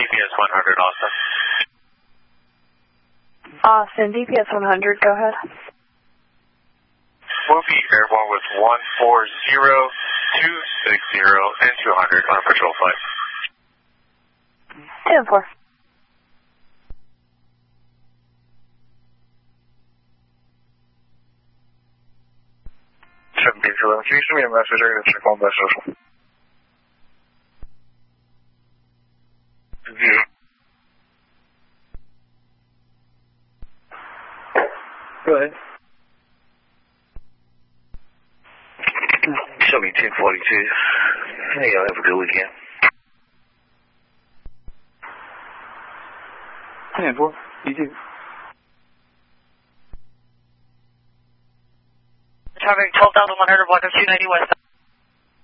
DPS 100, Austin. Austin, DPS 100, go ahead. Wolfie Airborne with 140, 260, and 200 on a patrol flight. 10-4. Can you send me a message? I'm going to check on my social. Yeah. Go ahead. Show me 1042. Hey, y'all have a good weekend. 10-4. You too. Traffic 12,100 block of 290 west.